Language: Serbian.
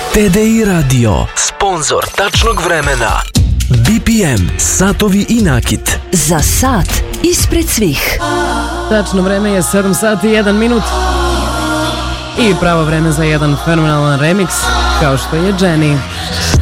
TDI Radio, sponzor tačnog vremena. BPM, satovi i nakit. Za sat ispred svih. Tačno vreme je 7 sati i 1 minut. I pravo vreme za jedan fenomenalan remix, kao što je Jenny.